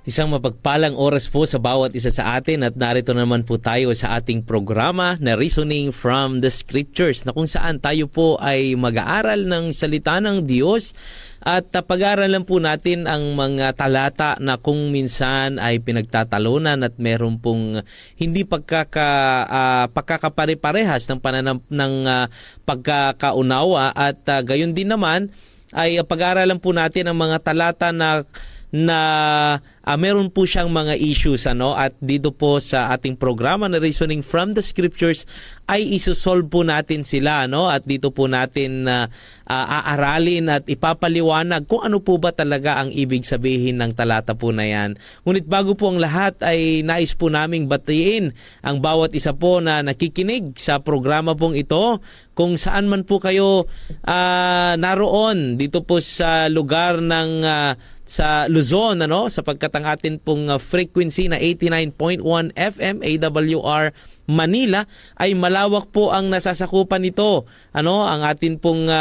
Isang mapagpalang oras po sa bawat isa sa atin at narito naman po tayo sa ating programa na Reasoning from the Scriptures, na kung saan tayo po ay mag-aaral ng salita ng Diyos at pag-aaralan po natin ang mga talata na kung minsan ay pinagtatalunan at meron pong hindi pagkakapare-parehas ng pagkakaunawa at gayon din naman ay pag-aaralan po natin ang mga talata na meron po siyang mga issues at dito po sa ating programa na Reasoning from the Scriptures ay isosolve po natin sila at dito po natin aaralin at ipapaliwanag kung ano po ba talaga ang ibig sabihin ng talata po na yan. Ngunit bago po ang lahat ay nais po naming batiin ang bawat isa po na nakikinig sa programa pong ito, kung saan man po kayo naroon dito po sa lugar ng sa Luzon, sapagkat ang atin pong frequency na 89.1 FM AWR Manila ay malawak po ang nasasakupan nito. Ang atin pong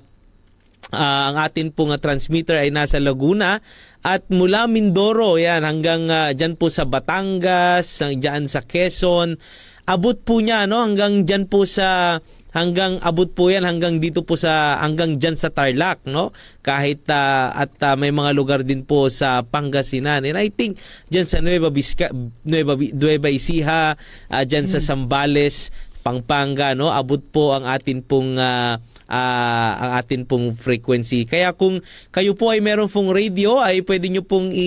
transmitter ay nasa Laguna at mula Mindoro yan hanggang diyan po sa Batangas, diyan sa Quezon. Abot po niya hanggang diyan po sa abot po yan hanggang dito po hanggang dyan sa Tarlac, kahit may mga lugar din po sa Pangasinan, and I think dyan sa Nueva Ecija, dyan sa Zambales, Pampanga, abot po ang atin pong frequency. Kaya kung kayo po ay meron pong radio, ay pwede nyo pong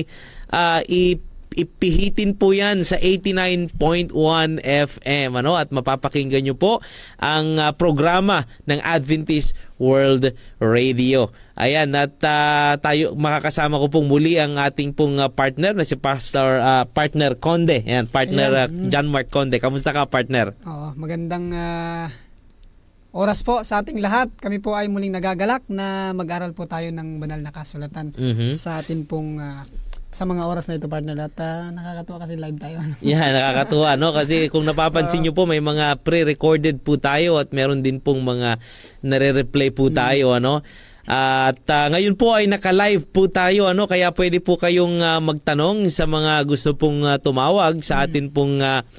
ipihitin po yan sa 89.1 FM at mapapakinggan nyo po ang programa ng Adventist World Radio. Ayan, at tayo makakasama ko pong muli ang ating pong partner na si partner Conde. Ayan, partner John Mark Conde. Kamusta ka, partner? Magandang oras po sa ating lahat. Kami po ay muling nagagalak na mag-aral po tayo ng banal na kasulatan sa ating pong sa mga oras na ito, partner, at nakakatuwa kasi live tayo. Yeah, nakakatuwa, kasi kung napapansin nyo po, may mga pre-recorded po tayo at meron din pong mga nare-replay po tayo, At ngayon po ay naka-live po tayo, kaya pwede po kayong magtanong sa mga gusto pong tumawag sa atin pong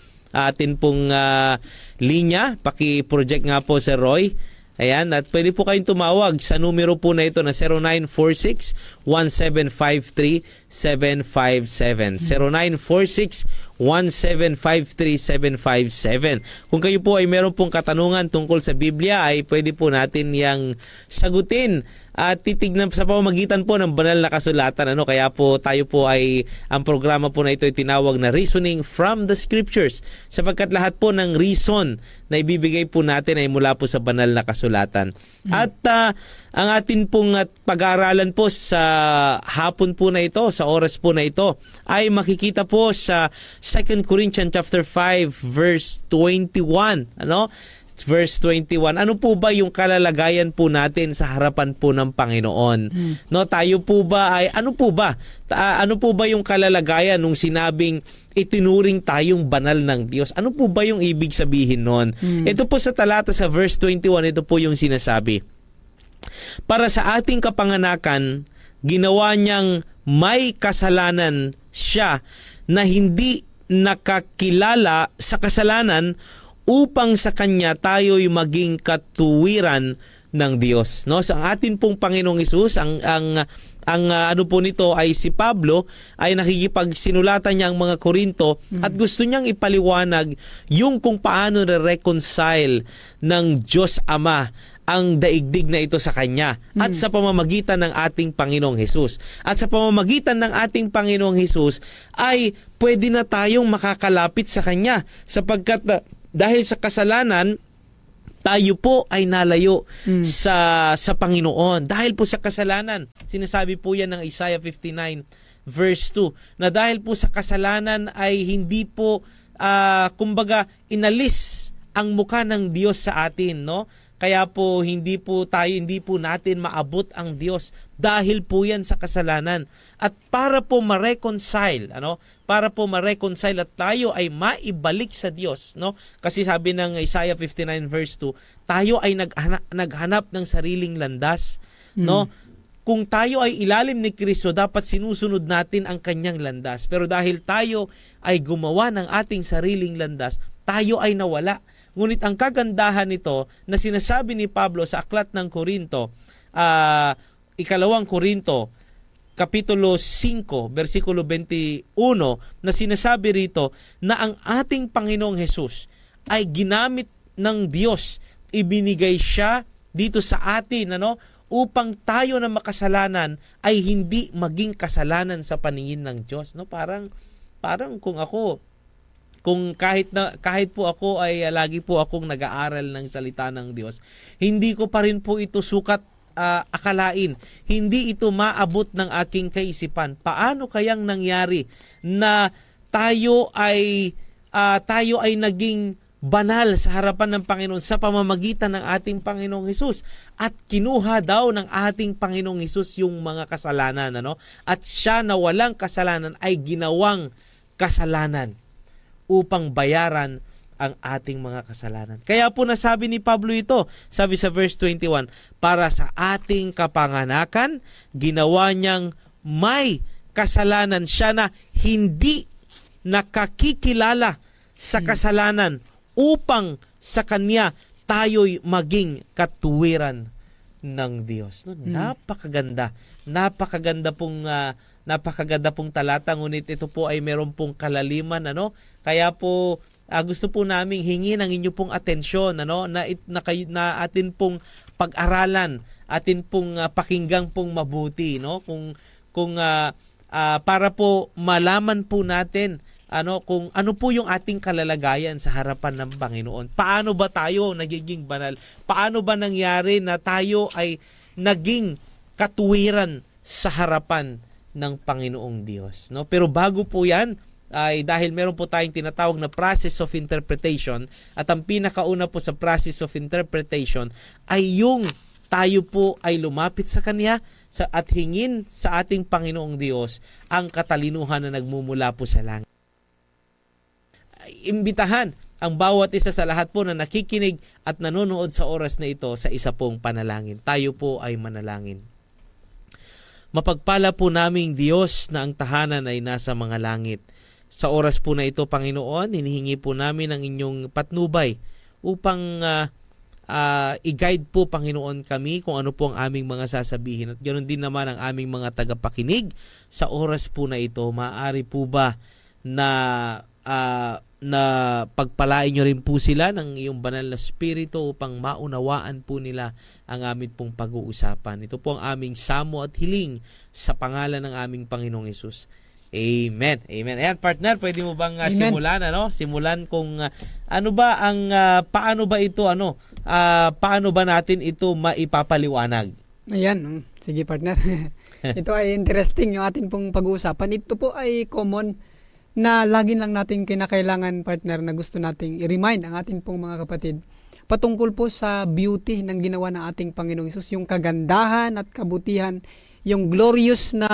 linya. Paki-project nga po si Roy. Ayan, at pwede po kayong tumawag sa numero po na ito na 0946-1753-757. 0946-1753-757. Kung kayo po ay meron pong katanungan tungkol sa Biblia, ay pwede po natin yang sagutin at titignan sa pamamagitan po ng banal na kasulatan. Kaya po tayo po ay, ang programa po na ito ay tinawag na Reasoning from the Scriptures, sapagkat lahat po ng reason na ibibigay po natin ay mula po sa banal na kasulatan. At ang atin pong pag-aaralan po sa hapon po na ito, sa oras po na ito, ay makikita po sa 2 Corinthians chapter 5 verse 21. Verse 21. Ano po ba yung kalalagayan po natin sa harapan po ng Panginoon? Tayo po ba ay ano po ba yung kalalagayan nung sinabing itinuring tayong banal ng Diyos? Ano po ba yung ibig sabihin nun? Ito po sa talata sa verse 21, ito po yung sinasabi. Para sa ating kapanganakan, ginawa niyang may kasalanan siya na hindi nakakilala sa kasalanan, upang sa Kanya tayo'y maging katuwiran ng Diyos. Sa atin pong Panginoong Hesus, ang ano po nito ay si Pablo ay nakikipagsinulatan niya ang mga Korinto at gusto niyang ipaliwanag yung kung paano re-reconcile ng Diyos Ama ang daigdig na ito sa Kanya at sa pamamagitan ng ating Panginoong Hesus. At sa pamamagitan ng ating Panginoong Hesus ay pwede na tayong makakalapit sa Kanya, sapagkat dahil sa kasalanan, tayo po ay nalayo sa Panginoon. Dahil po sa kasalanan, sinasabi po yan ng Isaiah 59 verse 2, na dahil po sa kasalanan ay hindi po, kumbaga, inalis ang mukha ng Diyos sa atin, Kaya po hindi po natin maabot ang Diyos dahil po yan sa kasalanan. At para po ma-reconcile, at tayo ay maibalik sa Diyos, Kasi sabi ng Isaiah 59 verse 2, tayo ay naghanap ng sariling landas, kung tayo ay ilalim ni Kristo, dapat sinusunod natin ang kanyang landas. Pero dahil tayo ay gumawa ng ating sariling landas, tayo ay nawala. Ngunit ang kagandahan nito na sinasabi ni Pablo sa Aklat ng Korinto, Ikalawang Korinto, Kapitulo 5, versikulo 21, na sinasabi rito na ang ating Panginoong Hesus ay ginamit ng Diyos. Ibinigay siya dito sa atin, upang tayo na makasalanan ay hindi maging kasalanan sa paningin ng Diyos. Parang kung kahit po ako ay lagi po akong nag-aaral ng salita ng Diyos, hindi ko pa rin po ito sukat akalain. Hindi ito maabot ng aking kaisipan. Paano kayang nangyari na tayo ay naging banal sa harapan ng Panginoon sa pamamagitan ng ating Panginoong Hesus, at kinuha daw ng ating Panginoong Hesus yung mga kasalanan, at siya na walang kasalanan ay ginawang kasalanan upang bayaran ang ating mga kasalanan. Kaya po nasabi ni Pablo ito, sabi sa verse 21, para sa ating kapanganakan ginawa niyang may kasalanan siya na hindi nakakikilala sa kasalanan, upang sa kanya tayo'y maging katuwiran ng Diyos. Napakaganda. Napakaganda pong talata, ngunit ito po ay meron pong kalaliman, Kaya po gusto po naming hingin ang inyo pong atensyon, na atin pong pag-aralan, atin pong pakinggang pong mabuti, para po malaman po natin kung ano po yung ating kalalagayan sa harapan ng Panginoon. Paano ba tayo nagiging banal? Paano ba nangyari na tayo ay naging katuwiran sa harapan ng Panginoong Diyos? Pero bago po yan, ay dahil meron po tayong tinatawag na process of interpretation, at ang pinakauna po sa process of interpretation ay yung tayo po ay lumapit sa Kanya at hingin sa ating Panginoong Diyos ang katalinuhan na nagmumula po sa langit. Imbitahan ang bawat isa sa lahat po na nakikinig at nanonood sa oras na ito sa isa pong panalangin. Tayo po ay manalangin. Mapagpala po naming Diyos na ang tahanan ay nasa mga langit. Sa oras po na ito, Panginoon, hinihingi po namin ang inyong patnubay upang i-guide po, Panginoon, kami kung ano po ang aming mga sasabihin. At ganoon din naman ang aming mga tagapakinig sa oras po na ito. Maaari po ba na pagpalain nyo rin po sila ng iyong banal na spirito upang maunawaan po nila ang aming pong pag-uusapan. Ito po ang aming samo at hiling sa pangalan ng aming Panginoong Hesus. Amen. Amen. Ayan, partner, pwede mo bang simulan, Simulan kung paano ba ito, paano ba natin ito maipapaliwanag? Ayan, sige partner. Ito ay interesting yung ating pong pag-uusapan. Ito po ay common na lagi lang natin kinakailangan, partner, na gusto nating i-remind ang ating pong mga kapatid patungkol po sa beauty ng ginawa ng ating Panginoong Hesus, yung kagandahan at kabutihan, yung glorious na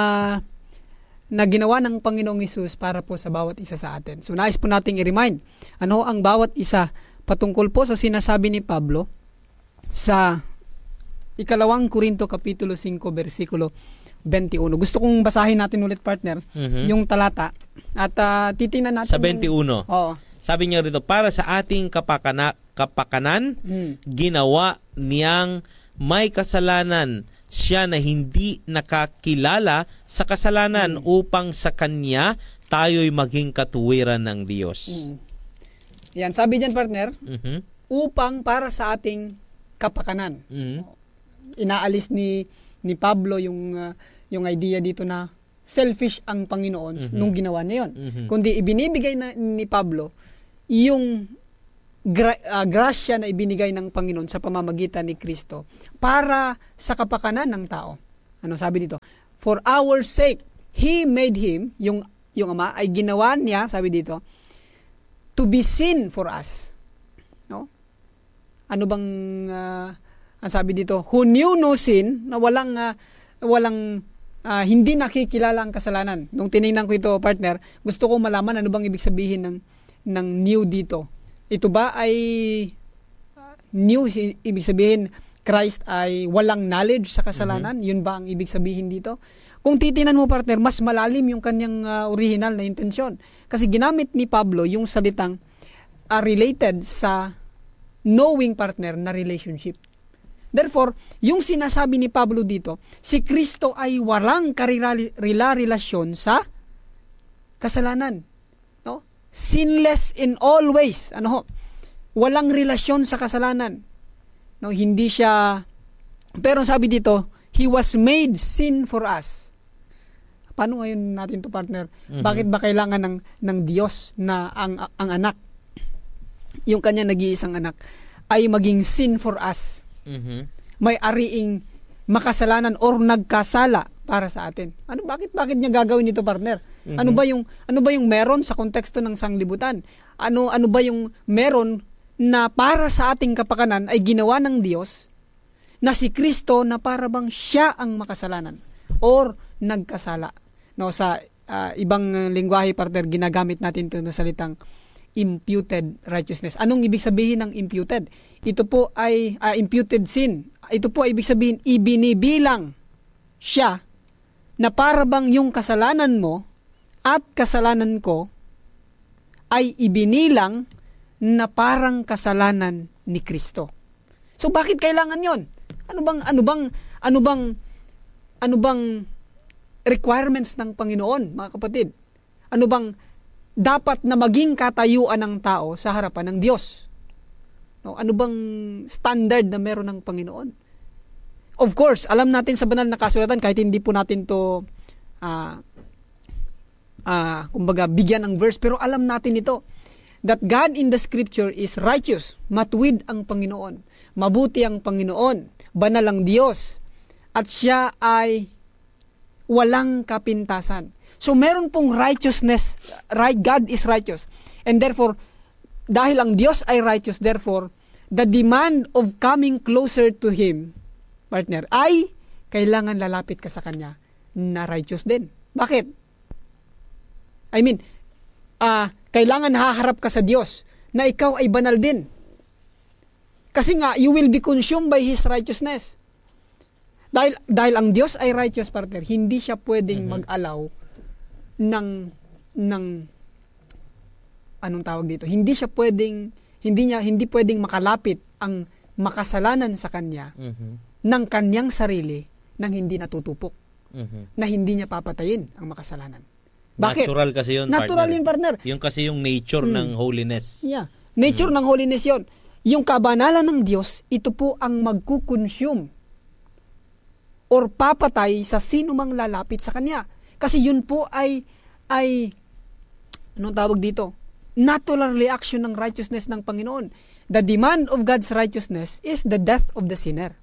ginawa ng Panginoong Hesus para po sa bawat isa sa atin. So nais po nating i-remind ang bawat isa patungkol po sa sinasabi ni Pablo sa Ikalawang Korinto Kapitulo 5 versikulo 21. Gusto kong basahin natin ulit, partner, yung talata. At titingnan natin sa 21. Oo. Sabi niya rito, para sa ating kapakanan, ginawa niyang may kasalanan siya na hindi nakakilala sa kasalanan, upang sa kanya tayo'y maging katuwiran ng Diyos. Yan, sabi diyan, partner, upang para sa ating kapakanan. Inaalis ni Pablo yung idea dito na selfish ang Panginoon nung ginawa niya yun. Kundi ibinibigay ni Pablo yung grasya na ibinigay ng Panginoon sa pamamagitan ni Kristo para sa kapakanan ng tao. Ano sabi dito? For our sake, He made Him, yung Ama, ay ginawa niya, sabi dito, to be sin for us. No? Ano bang ang sabi dito? Who knew no sin, na walang hindi nakikilala ang kasalanan. Nung tinignan ko ito, partner, gusto ko malaman ano bang ibig sabihin ng new dito. Ito ba ay new, ibig sabihin Christ ay walang knowledge sa kasalanan? Yun ba ang ibig sabihin dito? Kung titinan mo, partner, mas malalim yung kanyang original na intensyon. Kasi ginamit ni Pablo yung salitang related sa knowing, partner, na relationship. Therefore, yung sinasabi ni Pablo dito, si Kristo ay walang relasyon sa kasalanan. No? Sinless in all ways. Walang relasyon sa kasalanan. No, hindi siya, pero sabi dito, He was made sin for us. Paano ngayon natin to, partner? Bakit ba kailangan ng Diyos na ang anak, yung kanya nag-iisang anak, ay maging sin for us? May ariing makasalanan or nagkasala para sa atin. Bakit niya gagawin ito, partner? Ano ba yung meron sa konteksto ng sanglibutan? Ano ba yung meron na para sa ating kapakanan ay ginawa ng Diyos na si Kristo na para bang siya ang makasalanan or nagkasala? No, sa ibang lingwahe, partner, ginagamit natin ito na salitang imputed righteousness. Anong ibig sabihin ng imputed? Ito po ay imputed sin. Ito po ay ibig sabihin ibinibilang siya na para bang yung kasalanan mo at kasalanan ko ay ibinilang na parang kasalanan ni Kristo. So bakit kailangan 'yon? Ano bang requirements ng Panginoon, mga kapatid? Ano bang dapat na maging katayuan ng tao sa harapan ng Diyos? No, ano bang standard na meron ng Panginoon? Of course, alam natin sa banal na kasulatan, kahit hindi po natin to kumbaga bigyan ng verse, pero alam natin ito, that God in the scripture is righteous. Matuwid ang Panginoon. Mabuti ang Panginoon. Banal ang Diyos. At siya ay walang kapintasan. So meron pong righteousness. God is righteous. And therefore, dahil ang Diyos ay righteous, therefore, the demand of coming closer to Him, partner, ay kailangan lalapit ka sa Kanya na righteous din. Bakit? Kailangan haharap ka sa Diyos na ikaw ay banal din. Kasi nga, you will be consumed by His righteousness. Dahil ang Diyos ay righteous, partner, hindi siya pwedeng mag-allow ng anong tawag dito? Hindi pwedeng makalapit ang makasalanan sa Kanya ng Kanyang sarili nang hindi natutupok. Na hindi niya papatayin ang makasalanan. Bakit? Natural kasi yun, Natural partner. Yun, partner. Yung kasi yung nature ng holiness. Yeah. Nature ng holiness yun. Yung kabanalan ng Diyos, ito po ang magkukonsume or papatay sa sino mang lalapit sa Kanya. Kasi yun po ay anong tawag dito? Natural reaction ng righteousness ng Panginoon. The demand of God's righteousness is the death of the sinner.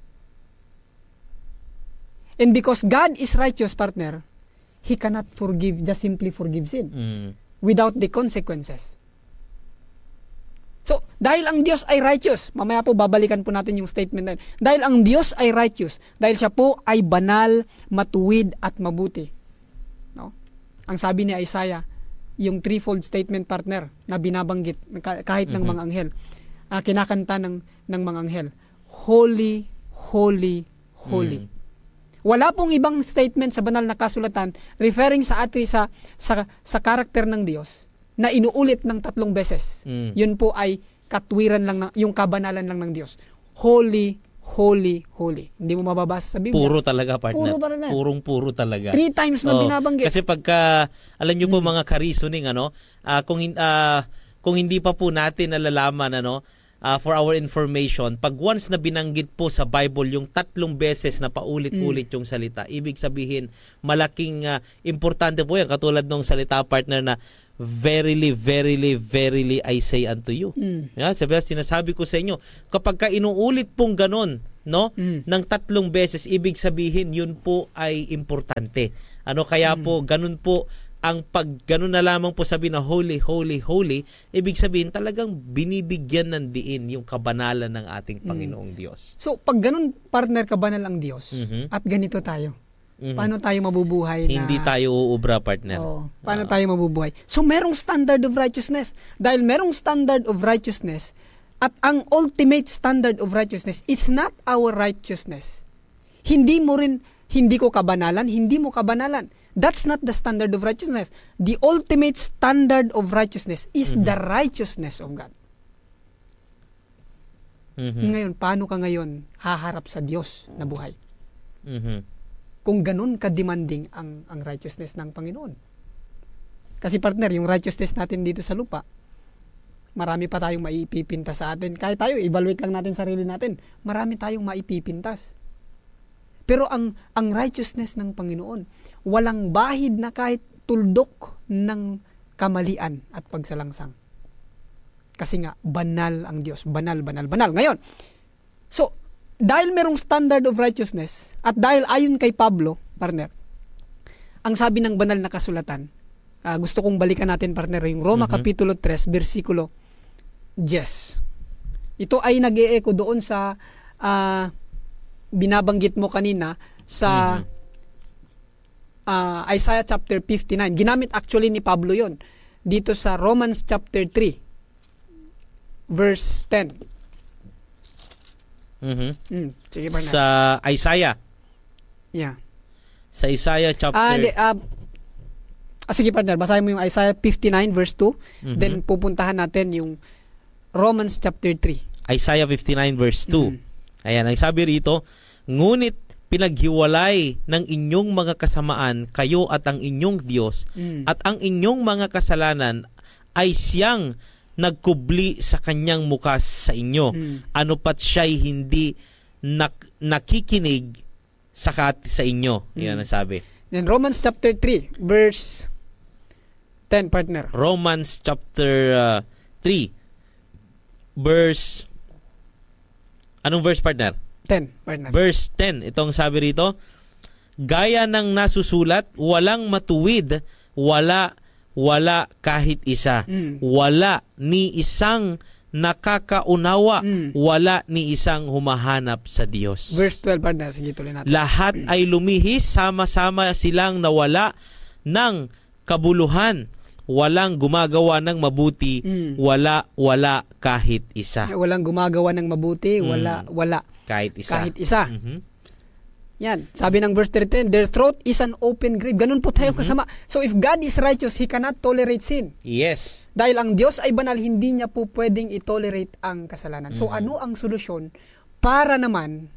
And because God is righteous, partner, He cannot just simply forgive sin without the consequences. So, dahil ang Diyos ay righteous, mamaya po babalikan po natin yung statement na yun. Dahil ang Diyos ay righteous, dahil siya po ay banal, matuwid at mabuti. No? Ang sabi ni Isaiah, yung threefold statement, partner, na binabanggit kahit ng mga anghel, kinakanta ng mga anghel, Holy, Holy, Holy. Wala pong ibang statement sa banal na kasulatan referring sa karakter ng Diyos na inuulit ng 3 beses. Yun po ay katwiran lang, yung kabanalan lang ng Diyos. Holy, Holy, Holy. Hindi mo mababasa sa Biblia. Puro talaga, partner. Puro. Purong-puro talaga. 3 times na binabanggit. Kasi pagka, alam nyo po mga ka-reasoning, kung hindi pa po natin nalalaman, for our information, pag once na binanggit po sa Bible yung 3 beses na paulit-ulit yung salita, ibig sabihin malaking importante po yan, katulad ng salita, partner, na verily, verily, verily I say unto you. Sinasabi ko sa inyo, kapag ka inuulit pong ganon, ng 3 beses, ibig sabihin yun po ay importante. Kaya po ganun po ang pag ganun na lamang po sabi na holy, holy, holy, ibig sabihin talagang binibigyan ng diin yung kabanalan ng ating Panginoong Diyos. So, pag ganun, partner, kabanal ang Diyos, at ganito tayo, paano tayo mabubuhay na... Hindi tayo uubra, partner. Paano tayo mabubuhay? So, merong standard of righteousness. Dahil merong standard of righteousness, At ang ultimate standard of righteousness, it's not our righteousness. Hindi ko kabanalan, hindi mo kabanalan. That's not the standard of righteousness. The ultimate standard of righteousness is the righteousness of God. Ngayon, paano ka ngayon haharap sa Diyos na buhay? Kung ganun ka-demanding ang righteousness ng Panginoon. Kasi partner, yung righteousness natin dito sa lupa, marami pa tayong maipipintas sa atin. Kahit tayo, evaluate lang natin sarili natin. Marami tayong maipipintas. Pero ang righteousness ng Panginoon, walang bahid na kahit tuldok ng kamalian at pagsalangsang. Kasi nga, banal ang Diyos. Banal, banal, banal. Ngayon, so, dahil merong standard of righteousness, at dahil ayon kay Pablo, partner, ang sabi ng banal na kasulatan, gusto kong balikan natin, partner, yung Roma Kapitulo 3, versikulo 10. Ito ay nag-e-echo doon sa binabanggit mo kanina sa Isaiah chapter 59. Ginamit actually ni Pablo yon dito sa Romans chapter 3 verse 10. Sige, partner. Sa Isaiah. Yeah. Sa Isaiah chapter... sige, partner, basahin mo yung Isaiah 59 verse 2. Then pupuntahan natin yung Romans chapter 3. Isaiah 59 verse 2. Ayan, ang sabi rito, ngunit pinaghiwalay ng inyong mga kasamaan kayo at ang inyong Diyos, at ang inyong mga kasalanan ay siyang nagkubli sa kanyang mukha sa inyo. Ano pat siya'y hindi nakikinig sa inyo. Yan ang sabi. Then Romans chapter 3 verse 10, partner. Romans chapter 3 verse... Anong verse, partner? 10, partner. Verse 10. Itong sabi rito, gaya ng nasusulat, walang matuwid, wala kahit isa. Wala ni isang nakakaunawa, wala ni isang humahanap sa Diyos. Verse 12, partner. Sige, tuloy natin. Lahat ay lumihis, sama-sama silang nawala ng kabuluhan. Walang gumagawa ng mabuti, wala kahit isa. Walang gumagawa ng mabuti, wala kahit isa. Kahit isa. Yan, sabi ng verse 13, their throat is an open grave. Ganun po tayo kasama. So if God is righteous, He cannot tolerate sin. Yes. Dahil ang Diyos ay banal, hindi niya po pwedeng i-tolerate ang kasalanan. So ano ang solusyon para naman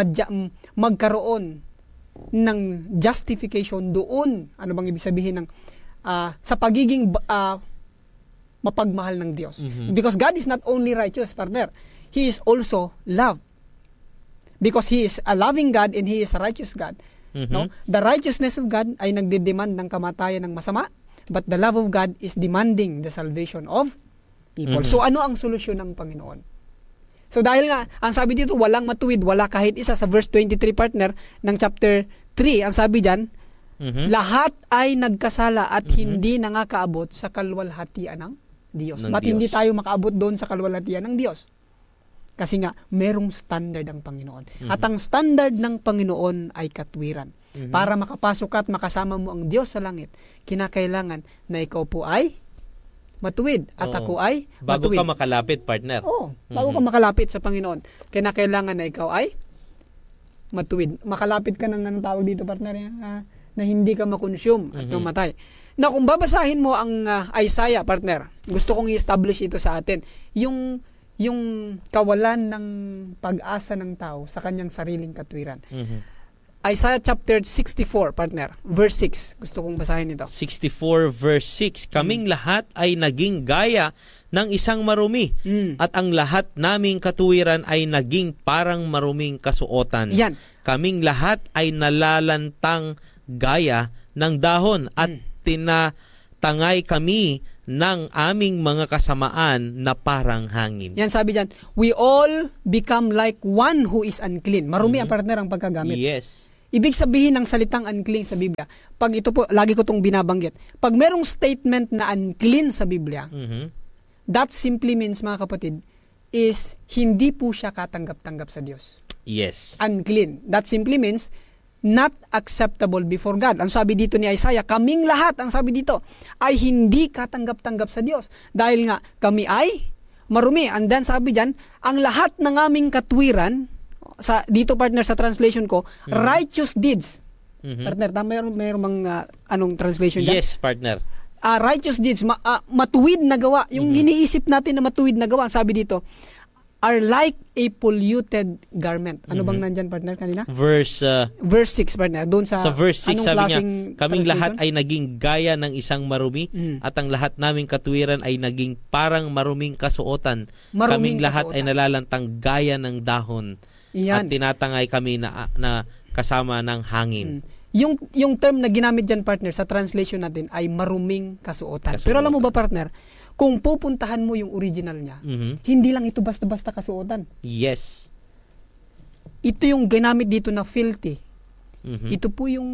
magkaroon ng justification doon? Ano bang ibig sabihin ng sa pagiging mapagmahal ng Diyos. Because God is not only righteous, partner. He is also love. Because He is a loving God and He is a righteous God. No? The righteousness of God ay nagde-demand ng kamatayan ng masama, but the love of God is demanding the salvation of people. So ano ang solusyon ng Panginoon? So dahil nga, ang sabi dito, walang matuwid, wala kahit isa, sa verse 23, partner, ng chapter 3, ang sabi dyan, lahat ay nagkasala at hindi nangakaabot sa kalwalhatian ng Diyos. Ba't hindi tayo makaabot doon sa kalwalhatian ng Diyos? Kasi nga, merong standard ang Panginoon. At ang standard ng Panginoon ay katwiran. Para makapasok ka at makasama mo ang Diyos sa langit, kinakailangan na ikaw po ay matuwid at ako ay matuwid. Bago ka makalapit, partner. Bago ka makalapit sa Panginoon, kinakailangan na ikaw ay matuwid. Makalapit ka ng anong tawag dito, partner, na hindi ka makonsume at mamatay. Na kung babasahin mo ang Isaiah, partner, gusto kong i-establish ito sa atin, yung kawalan ng pag-asa ng tao sa kanyang sariling katwiran. Isaiah chapter 64, partner, verse 6. Gusto kong basahin ito. 64 verse 6. Kaming lahat ay naging gaya ng isang marumi, at ang lahat naming katuwiran ay naging parang maruming kasuotan. Yan. Kaming lahat ay nalalantang gaya ng dahon, at tinatangay kami ng aming mga kasamaan na parang hangin. Yan, sabi dyan, we all become like one who is unclean. Marumi ang partner ang pagkagamit. Yes. Ibig sabihin ng salitang unclean sa Biblia, pag ito po, lagi ko itong binabanggit, pag merong statement na unclean sa Biblia, that simply means, mga kapatid, is hindi po siya katanggap-tanggap sa Diyos. Yes. Unclean. That simply means not acceptable before God. Ang sabi dito ni Isaiah, kaming lahat, ang sabi dito, ay hindi katanggap-tanggap sa Diyos. Dahil nga, kami ay marumi. And then sabi diyan, ang lahat ng aming katwiran, dito partner sa translation ko, righteous deeds. Partner, mayroong mang anong translation dyan? Yes, partner. Righteous deeds, matuwid na gawa. Yung iniisip natin na matuwid na gawa, sabi dito, are like a polluted garment. Ano bang nandyan, partner, kanina? Verse 6, partner. Doon sa verse 6, sabi niya, kaming lahat translation? ay naging gaya ng isang marumi at ang lahat naming katwiran ay naging parang maruming kasuotan. Kaming lahat ay nalalantang gaya ng dahon. Yan. At tinatangay kami na kasama ng hangin. Yung term na ginamit dyan, partner, sa translation natin ay maruming kasuotan. Pero alam mo ba, partner, kung pupuntahan mo yung original niya, hindi lang ito basta-basta kasuotan. Yes. Ito yung ginamit dito na filthy. Ito po yung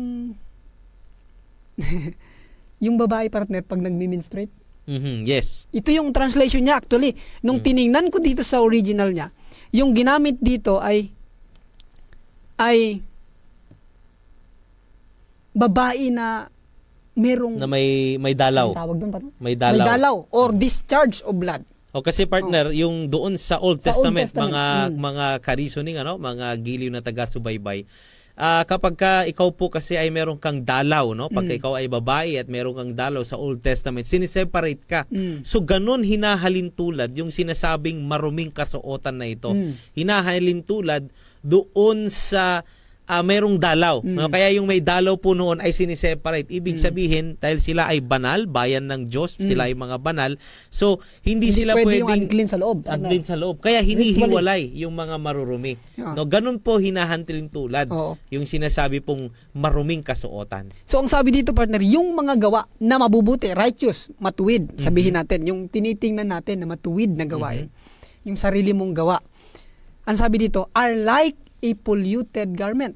yung babae, partner, pag nagmi-menstruate. Yes. Ito yung translation niya actually. Nung tiningnan ko dito sa original niya, yung ginamit dito ay babae na merong na may dalaw. Tawag doon pa. May dalaw. May dalaw or discharge of blood. O kasi partner, yung doon sa Old Testament, Testament, mga ka-reasoning, mga giliw na taga-subaybay, kapag ikaw po kasi ay meron kang dalaw, no? Pagka ikaw ay babae at meron kang dalaw sa Old Testament, siniseparate ka. So ganun hinahalin tulad yung sinasabing maruming kasuotan na ito. Hinahalin tulad doon sa merong dalaw. No? Kaya yung may dalaw po noon ay siniseparate. Ibig sabihin, dahil sila ay banal, bayan ng Diyos, sila ay mga banal, so hindi sila pwede yung pwedeng unclean sa loob. unclean sa loob. Kaya hinihiwalay yung mga marurumi. No, ganun po hinahantilin tulad yung sinasabi pong maruming kasuotan. So ang sabi dito, partner, yung mga gawa na mabubuti, righteous, matuwid, sabihin natin, yung tinitingnan natin na matuwid na gawain, yung sarili mong gawa. Ang sabi dito, are like a polluted garment.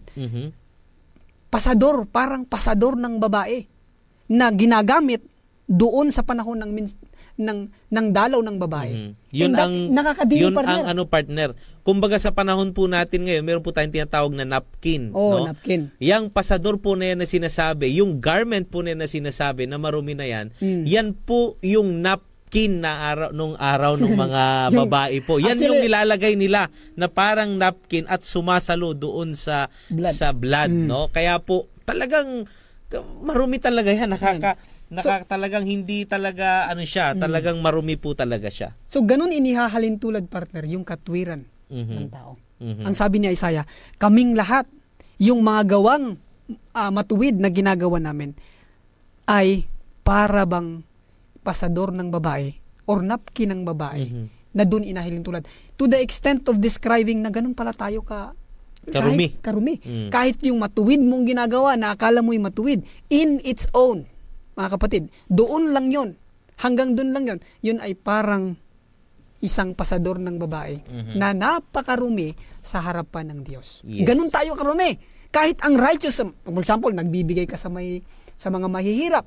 Pasador, parang pasador ng babae na ginagamit doon sa panahon ng dalaw ng babae. Yun nakakadiri, partner. ang partner. Kumbaga sa panahon po natin ngayon, meron po tayong tinatawag na napkin. No? Napkin. Yang pasador po na yan na sinasabi, yung garment po na yan na sinasabi na marumi na yan, yan po yung napkin nung araw ng mga babae po. Yan actually, yung nilalagay nila na parang napkin at sumasalo doon sa blood, no? Kaya po talagang marumi talaga yan. Talagang hindi talaga siya, talagang marumi po talaga siya. So ganun inihahalin tulad, partner, yung katwiran ng tao. Ang sabi ni Isaiah, kaming lahat, yung mga gawang matuwid na ginagawa namin ay para bang pasador ng babae or napkin ng babae na doon inahiling tulad. To the extent of describing na ganun pala tayo karumi. Kahit yung matuwid mong ginagawa na akala mo'y matuwid, in its own, mga kapatid, doon lang yon, hanggang doon lang yon, yun ay parang isang pasador ng babae na napakarumi sa harapan ng Diyos. Yes. Ganun tayo karumi. Kahit ang righteous, for example, nagbibigay ka sa mga mahihirap,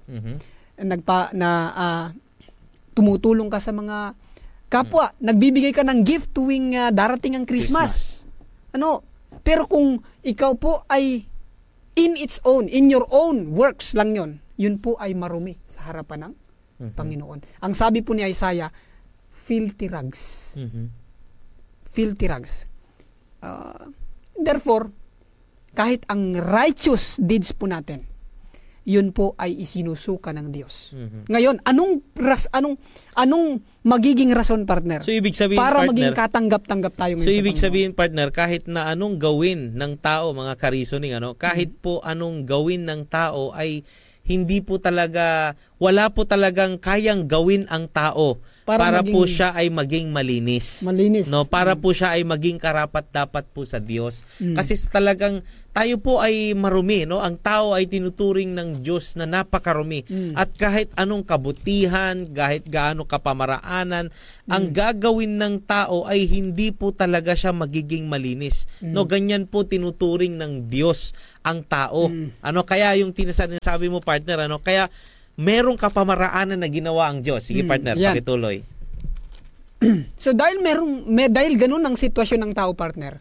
tumutulong ka sa mga kapwa, nagbibigay ka ng gift tuwing darating ang Christmas. Pero kung ikaw po ay in its own, in your own works lang yon, yun po ay marumi sa harapan ng Panginoon. Ang sabi po ni Isaiah, filthy rags. Filthy rags. Therefore, kahit ang righteous deeds po natin, yun po ay isinusuka ng Diyos. Ngayon, anong magiging rason, partner? So ibig sabihin, para partner, maging katanggap-tanggap tayo ngayon. So ibig sabihin, partner, kahit na anong gawin ng tao, mga ka-reasoning, kahit po anong gawin ng tao ay hindi po talaga, wala po talagang kayang gawin ang tao para po siya ay maging malinis. No, para po siya ay maging karapat-dapat po sa Diyos. Kasi talagang tayo po ay marumi, no? Ang tao ay tinuturing ng Diyos na napakarumi. At kahit anong kabutihan, kahit gaano kapamaraanan, ang gagawin ng tao ay hindi po talaga siya magiging malinis. No, ganyan po tinuturing ng Diyos ang tao. Kaya yung sinasabi mo, partner, kaya merong kapamaraanan na ginawa ang Diyos. Sige, partner, pakituloy. So dahil dahil ganun ang sitwasyon ng tao, partner,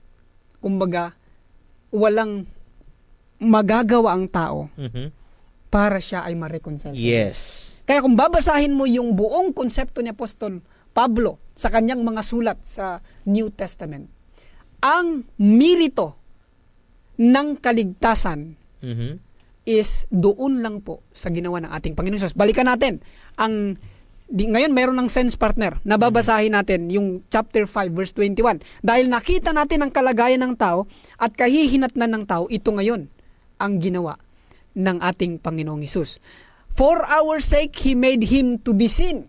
walang magagawa ang tao para siya ay ma-reconcile. Yes. Kaya kung babasahin mo yung buong konsepto ni Apostol Pablo sa kanyang mga sulat sa New Testament, ang mirito ng kaligtasan is doon lang po sa ginawa ng ating Panginoon Jesus. Balikan natin ngayon mayroon ng sense, partner. Nababasahin natin yung chapter 5 verse 21. Dahil nakita natin ang kalagayan ng tao at kahihinatnan ng tao, ito ngayon ang ginawa ng ating Panginoong Hesus. For our sake, He made Him to be sin.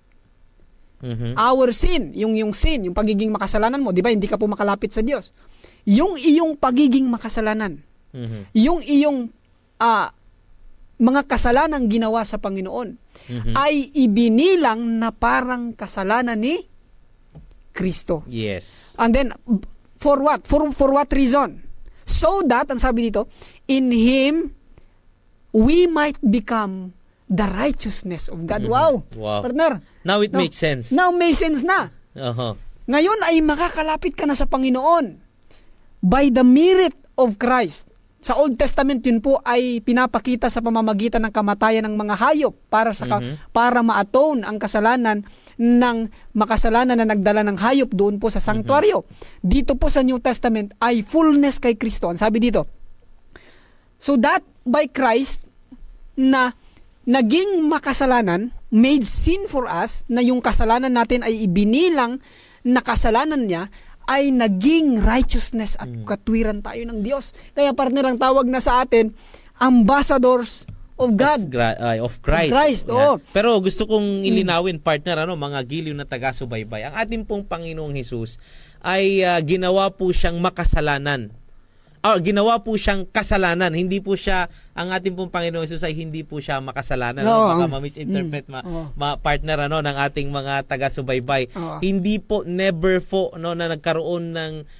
Our sin, yung sin, yung pagiging makasalanan mo, di ba, hindi ka po makalapit sa Diyos. Yung iyong pagiging makasalanan, yung iyong mga kasalanang ginawa sa Panginoon, ay ibinilang na parang kasalanan ni Kristo. Yes. And then, for what? For what reason? So that, ang sabi dito, in Him, we might become the righteousness of God. Wow. Partner. Now it makes sense. Now makes sense na. Ngayon ay makakalapit ka na sa Panginoon by the merit of Christ. Sa Old Testament yun po ay pinapakita sa pamamagitan ng kamatayan ng mga hayop para ma-atone ang kasalanan ng makasalanan na nagdala ng hayop doon po sa sanctuaryo. Dito po sa New Testament ay fullness kay Kristo. Ang sabi dito, so that by Christ na naging makasalanan, made sin for us, na yung kasalanan natin ay ibinilang na kasalanan niya, ay naging righteousness at katwiran tayo ng Diyos. Kaya partner, ang tawag na sa atin, ambassadors of God. Of Christ. Oo. Pero gusto kong ilinawin, partner, mga giliw na taga-subaybay. Ang ating pong Panginoong Hesus ay ginawa po siyang makasalanan. Ginawa po siyang kasalanan. Hindi po siya, ang ating pong Panginoon Jesus ay hindi po siya makasalanan. Baka ma-misinterpret partner ng ating mga taga-subaybay. Hindi po, never po na nagkaroon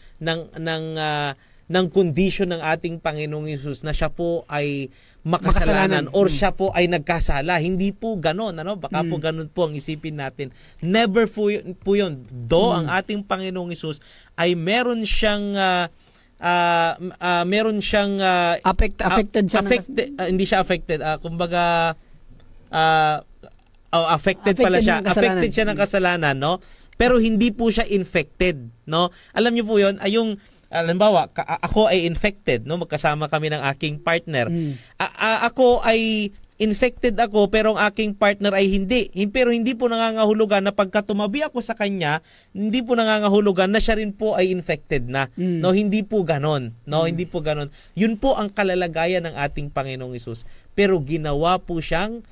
ng condition ng ating Panginoong Jesus na siya po ay makasalanan or siya po ay nagkasala. Hindi po ganon. Baka po ganon po ang isipin natin. Never po yun. Ang ating Panginoong Jesus ay meron siyang affected siya. Hindi siya affected. Kumbaga affected pala siya. Affected siya ng kasalanan, no? Pero hindi po siya infected, no? Alam niyo po 'yon, halimbawa, ako ay infected, no? Magkasama kami ng aking partner. Ako ay infected ako pero ang aking partner ay hindi. Pero hindi po nangangahulugan na pagka tumabi ako sa kanya, hindi po nangangahulugan na siya rin po ay infected na. No, hindi po ganon. No, hindi po ganon. Yun po ang kalalagayan ng ating Panginoong Hesus. Pero ginawa po siyang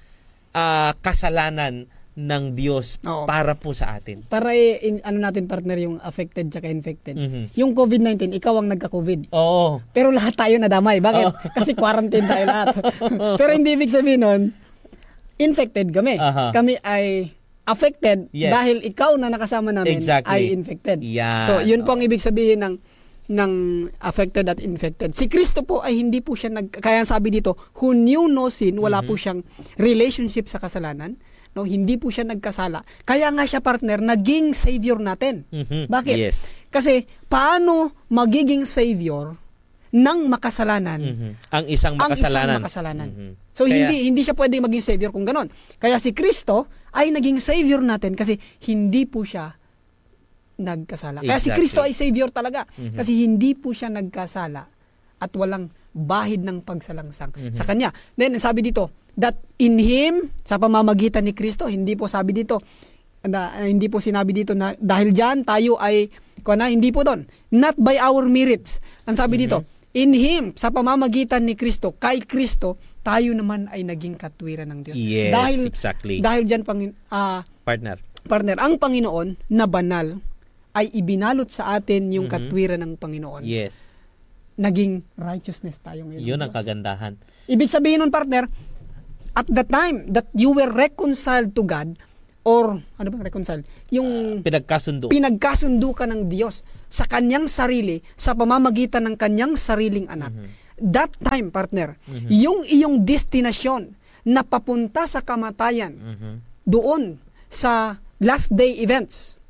kasalanan ng Diyos para po sa atin. Para natin, partner, yung affected tsaka infected. Yung COVID-19, ikaw ang nagka-COVID. Oo. Pero lahat tayo nadamay. Bakit? Kasi quarantine tayo lahat. Pero hindi ibig sabihin nun, infected kami. Kami ay affected dahil ikaw na nakasama namin ay infected. Yeah. So, yun po ang ibig sabihin ng affected at infected. Si Kristo po ay hindi po siya kaya sabi dito, who knew no sin, wala po siyang relationship sa kasalanan. No, hindi po siya nagkasala. Kaya nga siya, partner, naging savior natin. Bakit? Yes. Kasi paano magiging savior ng makasalanan? Ang isang makasalanan. So hindi siya pwedeng maging savior kung ganon. Kaya si Kristo ay naging savior natin kasi hindi po siya nagkasala. Kaya si Kristo ay savior talaga kasi hindi po siya nagkasala at walang bahid ng pagsalangsang sa kanya. Then sabi dito, that in Him, sa pamamagitan ni Kristo, hindi po sabi dito, hindi po sinabi dito na dahil dyan tayo ay, hindi po doon, not by our merits. Ang sabi dito, in Him, sa pamamagitan ni Kristo, kay Kristo, tayo naman ay naging katwiran ng Diyos. Yes, exactly. Dahil dyan, partner, ang Panginoon na banal ay ibinalot sa atin yung katwiran ng Panginoon. Yes. Naging righteousness tayo ngayon. Yun ang kagandahan. Ibig sabihin nun, partner, at the time that you were reconciled to God, or ano bang reconciled? Yung pinagkasundo ka ng Diyos sa kanyang sarili sa pamamagitan ng kanyang sariling anak. That time, partner, yung iyong destinasyon na papunta sa kamatayan doon sa last day events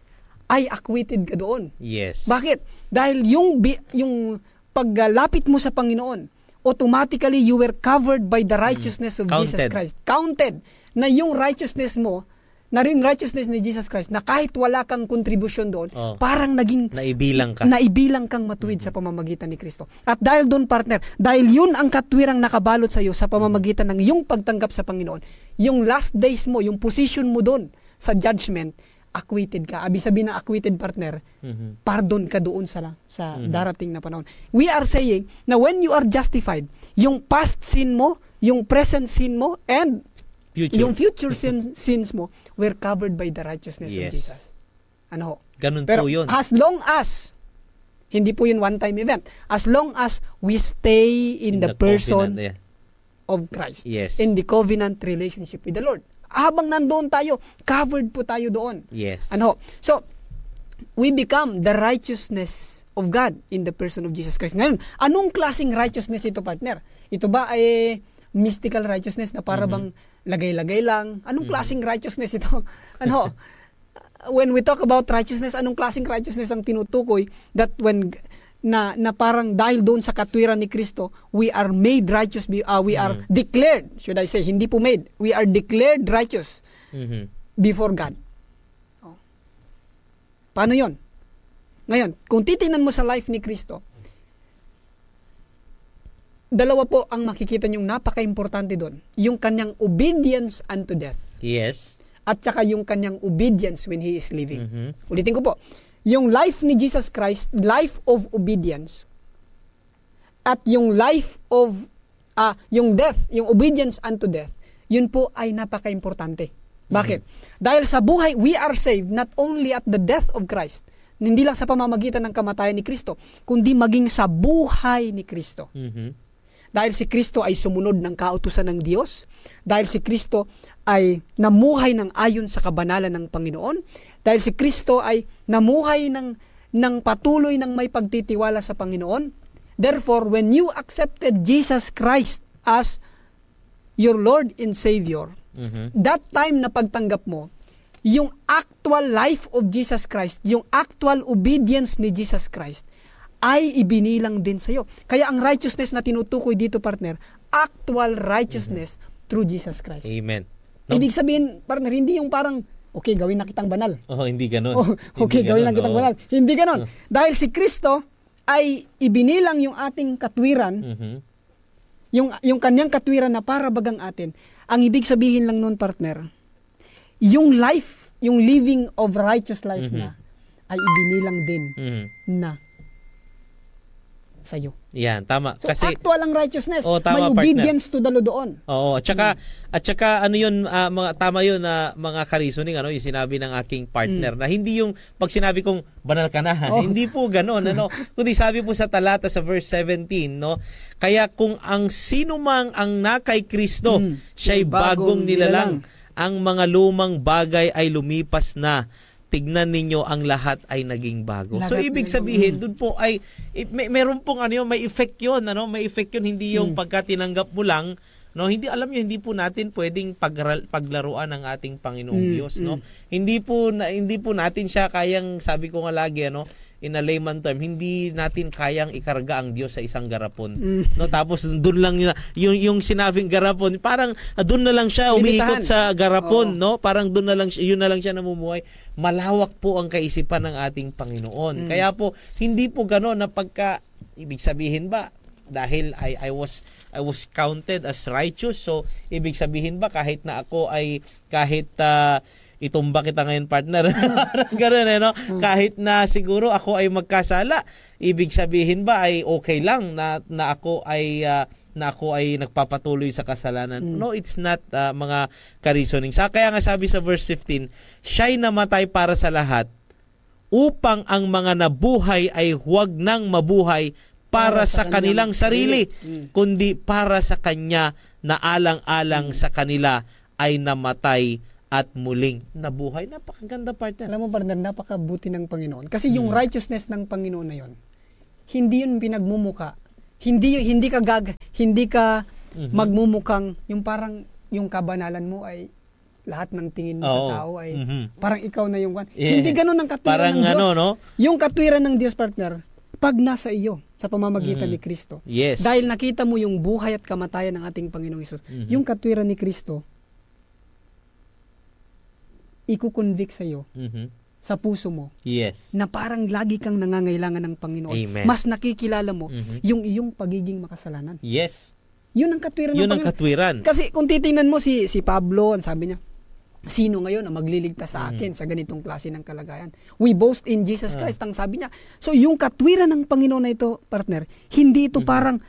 ay acquitted ka doon. Yes. Bakit? Dahil yung paglapit mo sa Panginoon o automatically you were covered by the righteousness of Jesus Counted. Christ. Counted. Na yung righteousness mo, na rin righteousness ni Jesus Christ, na kahit wala kang kontribusyon doon, parang naging naibilang kang matuwid sa pamamagitan ni Kristo. At dahil doon, partner, dahil yun ang katwirang nakabalot sa iyo sa pamamagitan ng iyong pagtanggap sa Panginoon, yung last days mo, yung position mo doon sa judgment, acquitted ka. Abi sabihin na acquitted, partner, pardon ka doon sa darating na panahon. We are saying na when you are justified, yung past sin mo, yung present sin mo, and yung future sins mo were covered by the righteousness of Jesus. Ano ho? Ganun Pero po yun. as long as, hindi po yun one-time event, as long as we stay in the person of Christ, in the covenant relationship with the Lord. Habang nandoon tayo, covered po tayo doon. Yes. Ano ho? So, we become the righteousness of God in the person of Jesus Christ. Ngayon, anong klaseng righteousness ito, partner? Ito ba ay mystical righteousness na para bang lagay-lagay lang? Anong klaseng righteousness ito? Ano? When we talk about righteousness, anong klaseng righteousness ang tinutukoy that when na parang dahil doon sa katwiran ni Kristo, we are made righteous, we are declared, should I say, hindi po made, we are declared righteous before God. Oh. Paano yon? Ngayon, kung titingnan mo sa life ni Kristo, dalawa po ang makikita niyong napaka-importante doon. Yung kanyang obedience unto death. Yes. At saka yung kanyang obedience when He is living. Ulitin ko po. Yung life ni Jesus Christ, life of obedience, at yung life of, yung death, yung obedience unto death, yun po ay napaka-importante. Bakit? Dahil sa buhay, we are saved not only at the death of Christ, hindi lang sa pamamagitan ng kamatayan ni Kristo, kundi maging sa buhay ni Kristo. Dahil si Kristo ay sumunod ng kautusan ng Diyos, dahil si Kristo ay namuhay ng ayon sa kabanalan ng Panginoon, dahil si Kristo ay namuhay ng patuloy ng may pagtitiwala sa Panginoon. Therefore, when you accepted Jesus Christ as your Lord and Savior, that time na pagtanggap mo, yung actual life of Jesus Christ, yung actual obedience ni Jesus Christ, ay ibinilang din sa iyo. Kaya ang righteousness na tinutukoy dito, partner, actual righteousness through Jesus Christ. Amen. No? Ibig sabihin, partner, hindi yung parang, okay, gawin na kitang banal. Hindi ganun. Okay, gawin na kitang banal. Hindi ganun. Dahil si Kristo ay ibinilang yung ating katwiran, yung kanyang katwiran na para bagang atin. Ang ibig sabihin lang nun, partner, yung life, yung living of righteous life na, ay ibinilang din na sa'yo. Yan, tama. So, kasi actual ang righteousness. tama, may obedience to the Lord doon. Oo, at saka ano yun, tama yun na mga ka-reasoning, ano, yung sinabi ng aking partner na hindi yung pag sinabi kong banal ka na, hindi po ganoon, ano, kundi sabi po sa talata sa verse 17, no, kaya kung ang sino mang ang nakay Kristo, siya'y bagong nilalang, ang mga lumang bagay ay lumipas na, tignan ninyo ang lahat ay naging bago. So ibig sabihin, doon po ay meron pong may effect 'yon, may effect 'yon, hindi yung pagka tinanggap mo lang, no, hindi alam niyo, hindi po natin pwedeng paglaruan ang ating Panginoong Diyos, no. Hindi po natin siya kayang, sabi ko nga lagi, in a layman term, hindi natin kayang ikarga ang Diyos sa isang garapon. No, tapos doon lang yung sinabing garapon, parang doon na lang siya umiikot sa garapon, no? Parang doon na lang yun na lang siya namumuhay. Malawak po ang kaisipan ng ating Panginoon. Kaya po hindi po ganoon na pagka ibig sabihin ba dahil I was counted as righteous, so ibig sabihin ba kahit na ako ay itumba kita ngayon, partner. Ganoon, no? Kahit na siguro ako ay magkasala, ibig sabihin ba ay okay lang na ako ay nagpapatuloy sa kasalanan? No, it's not, mga ka-reasoning. Kaya nga sabi sa verse 15, siya'y namatay para sa lahat, upang ang mga nabuhay ay huwag nang mabuhay para sa kanilang sarili, kundi para sa Kanya na alang-alang sa kanila ay namatay at muling nabuhay. Napakaganda, partner. Alam mo, partner, napakabuti ng Panginoon. Kasi yung righteousness ng Panginoon na yon, hindi yun pinagmumuka. Hindi ka magmumukang yung parang yung kabanalan mo ay lahat ng tingin mo sa tao ay parang ikaw na yung Hindi ganun ang katwiran ng Diyos. No? Yung katwiran ng Diyos, partner, pag nasa iyo sa pamamagitan ni Kristo. Yes. Dahil nakita mo yung buhay at kamatayan ng ating Panginoong Hesus, yung katwiran ni Kristo, iko-convict sa iyo, sa puso mo, Yes. na parang lagi kang nangangailangan ng Panginoon. Amen. Mas nakikilala mo yung iyong pagiging makasalanan. Yes. Yun ang katwiran ng Yun ang Panginoon. katwiran. Kasi kung titingnan mo si Pablo, ang sabi niya, sino ngayon ang magliligtas sa akin sa ganitong klase ng kalagayan? We boast in Jesus Christ, ang sabi niya. So yung katwiran ng Panginoon na ito, partner, hindi ito parang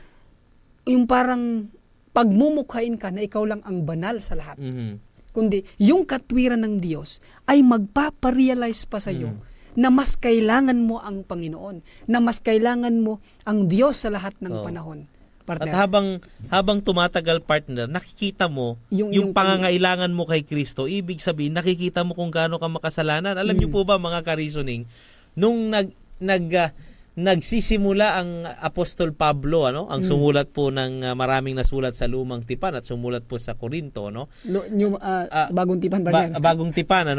pagmumukhain ka na ikaw lang ang banal sa lahat. Kundi yung katwiran ng Diyos ay magpaparealize pa sa iyo na mas kailangan mo ang Panginoon, na mas kailangan mo ang Diyos sa lahat ng panahon. Partner. At habang tumatagal, partner, nakikita mo yung pangangailangan mo kay Kristo. Ibig sabihin, nakikita mo kung gaano ka makasalanan. Alam niyo po ba, mga ka-reasoning, nung nagsisimula ang Apostol Pablo, ang sumulat po ng maraming nasulat sa Lumang Tipan at sumulat po sa Korinto, Bagong Tipan, partner. Bagong Tipan,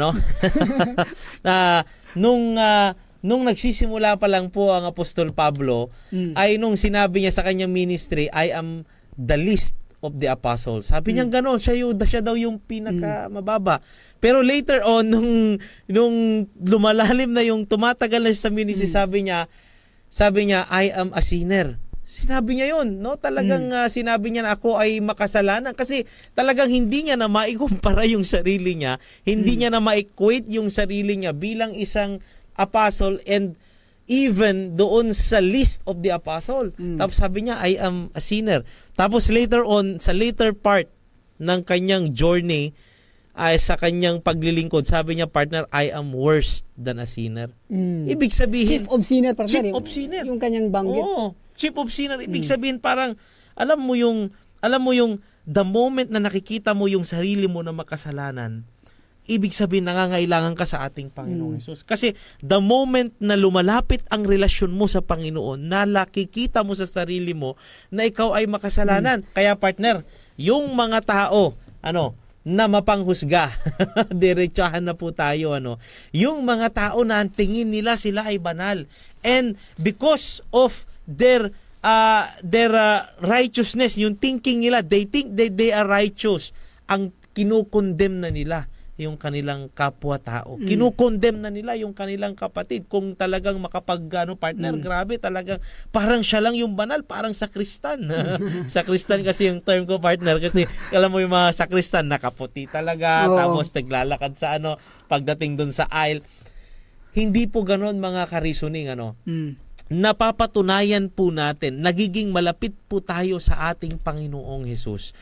nung nagsisimula pa lang po ang Apostol Pablo, ay nung sinabi niya sa kanyang ministry, I am the least of the apostles. Sabi niya gano'n, siya daw yung pinakamababa. Pero later on, nung lumalalim na yung tumatagal na siya sa ministry, sabi niya, I am a sinner. Sinabi niya yun, Talagang sinabi niya na ako ay makasalanan kasi talagang hindi niya na maikumpara yung sarili niya, hindi niya na ma-equate yung sarili niya bilang isang apostle and even doon sa list of the apostle. Tapos sabi niya, I am a sinner. Tapos later on, sa later part ng kanyang journey, ay sa kanyang paglilingkod, sabi niya, partner, I am worse than a sinner. Ibig sabihin, Chief of sinner, partner. Chief of sinner. Yung kanyang banggit. Oo, chief of sinner. Ibig sabihin, parang, alam mo yung, the moment na nakikita mo yung sarili mo na makasalanan, ibig sabihin nangangailangan ka sa ating Panginoong Hesus. Kasi the moment na lumalapit ang relasyon mo sa Panginoon, na nakikita mo sa sarili mo na ikaw ay makasalanan. Kaya, partner, yung mga tao, na mapanghusga, diretsahan na po tayo, yung mga tao na ang tingin nila sila ay banal. And because of their righteousness, yung thinking nila, they think that they are righteous, ang kinukondem na nila yung kanilang kapwa-tao. Kinukondem na nila yung kanilang kapatid. Kung talagang partner, grabe, talagang parang siya lang yung banal, parang sakristan. Sakristan kasi yung term ko, partner, kasi alam mo yung mga sakristan, nakaputi talaga, tapos naglalakad sa pagdating dun sa aisle. Hindi po ganon, mga ka-reasoning, napapatunayan po natin, nagiging malapit po tayo sa ating Panginoong Hesus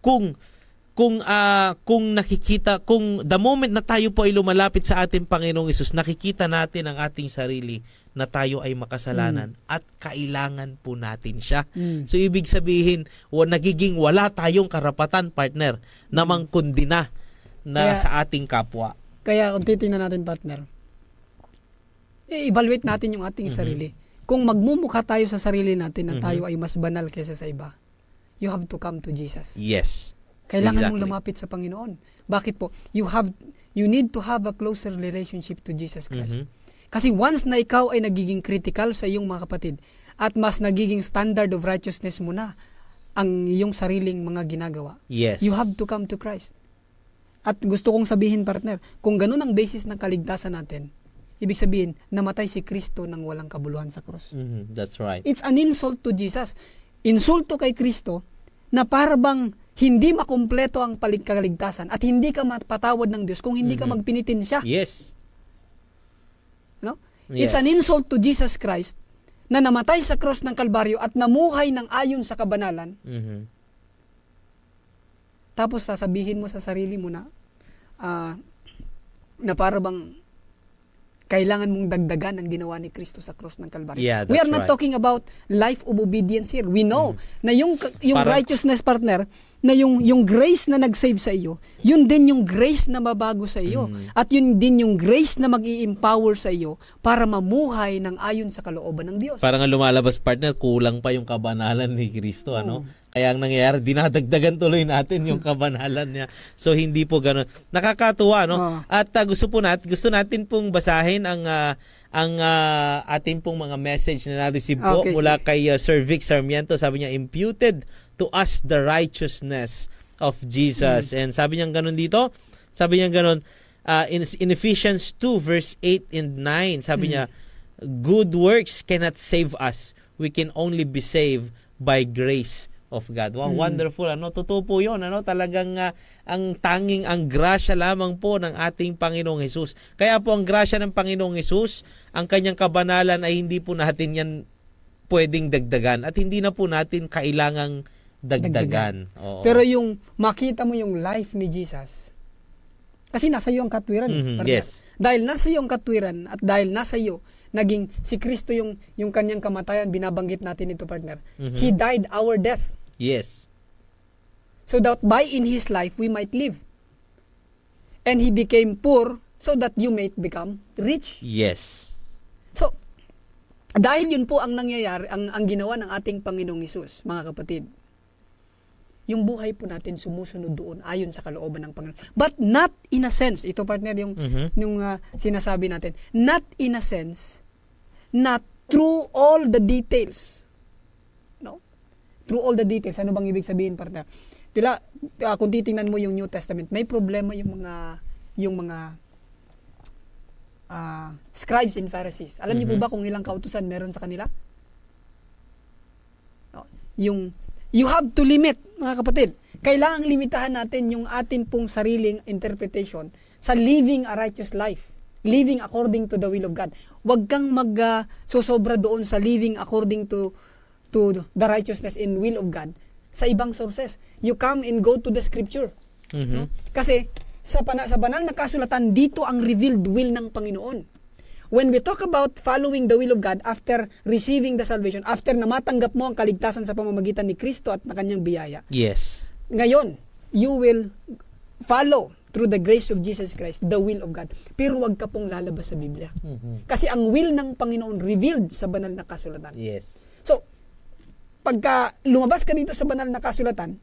kung nakikita, kung the moment na tayo po ay lumalapit sa ating Panginoong Hesus, nakikita natin ang ating sarili na tayo ay makasalanan at kailangan po natin siya. So ibig sabihin, nagiging wala tayong karapatan, partner, na mangkondina sa ating kapwa. Kaya kung titingnan natin, partner, evaluate natin yung ating sarili. Kung magmumukha tayo sa sarili natin na tayo ay mas banal kaysa sa iba, you have to come to Jesus. Yes. Kailangan mong lumapit sa Panginoon. Bakit po? You need to have a closer relationship to Jesus Christ. Kasi once na ikaw ay nagiging critical sa iyong mga kapatid at mas nagiging standard of righteousness mo na ang iyong sariling mga ginagawa, you have to come to Christ. At gusto kong sabihin, partner, kung ganun ang basis ng kaligtasan natin, ibig sabihin, namatay si Kristo nang walang kabuluhan sa cross. That's right. It's an insult to Jesus. Insulto kay Kristo na parang hindi makumpleto ang kaligtasan at hindi ka mapatawad ng Diyos kung hindi ka magpinitin siya. Yes. It's an insult to Jesus Christ na namatay sa cross ng Kalbaryo at namuhay ng ayon sa kabanalan. Tapos sasabihin mo sa sarili mo na parang kailangan mong dagdagan ang ginawa ni Kristo sa cross ng Kalbaryo. We are not talking about life of obedience here. We know na yung righteousness, partner, na yung grace na nag-save sa iyo, yun din yung grace na mabago sa iyo. At yun din yung grace na mag-i-empower sa iyo para mamuhay ng ayon sa kalooban ng Diyos. Parang lumalabas, partner, kulang pa yung kabanalan ni Kristo, Kaya ang nangyayari, dinadagdagan tuloy natin yung kabanalan niya. So hindi po ganoon. Nakakatuwa, no? At gusto natin pong basahin ang ating pong mga message na na-receive po mula kay Sir Vic Sarmiento. Sabi niya, imputed to us the righteousness of Jesus. And sabi niya ganoon dito, in Ephesians 2 verse 8 and 9, sabi niya, good works cannot save us. We can only be saved by grace of God. Wow, wonderful. Totoo po 'yon. Talagang ang grasya lamang po ng ating Panginoong Hesus. Kaya po ang grasya ng Panginoong Hesus, ang kanyang kabanalan ay hindi po natin yan pwedeng dagdagan at hindi na po natin kailangang dagdagan. Oo. Pero yung makita mo yung life ni Jesus, kasi nasa iyo ang katwiran. Yes. Dahil nasa iyo ang katwiran at dahil nasa iyo naging si Kristo yung kanyang kamatayan, binabanggit natin ito, partner. He died our death. Yes. So that by in His life we might live. And He became poor so that you might become rich. Yes. So, dahil yun po ang nangyayari, ang ginawa ng ating Panginoong Hesus, mga kapatid, yung buhay po natin sumusunod doon ayon sa kalooban ng Panginoon. But not in a sense, ito partner yung sinasabi natin, not in a sense, not through all the details. No? Through all the details. Ano bang ibig sabihin, partner? Kung titingnan mo yung New Testament, may problema yung mga scribes and Pharisees. Alam niyo po ba kung ilang kautusan meron sa kanila? No? You have to limit, mga kapatid. Kailangang limitahan natin yung atin pong sariling interpretation sa living a righteous life. Living according to the will of God. Huwag kang susobra doon sa living according to the righteousness and will of God sa ibang sources. You come and go to the scripture. No? Kasi sa banal na kasulatan, dito ang revealed will ng Panginoon. When we talk about following the will of God after receiving the salvation, after na matanggap mo ang kaligtasan sa pamamagitan ni Kristo at na kanyang biyaya. Yes. Ngayon, you will follow through the grace of Jesus Christ the will of God. Pero wag ka pong lalabas sa Biblia. Kasi ang will ng Panginoon revealed sa banal na kasulatan. Yes. So, pagka lumabas ka dito sa banal na kasulatan,